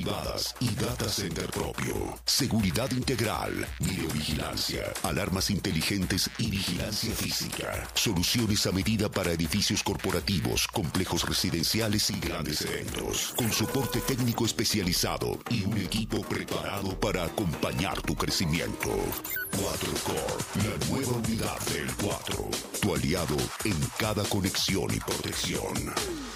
privadas y data center propio. Seguridad integral, videovigilancia, alarmas inteligentes y vigilancia física. Soluciones a medida para edificios corporativos, complejos residenciales y grandes eventos. Con soporte técnico especializado y un equipo preparado para acompañar tu crecimiento. 4Core, la nueva unidad del 4. Tu aliado en cada conexión y protección.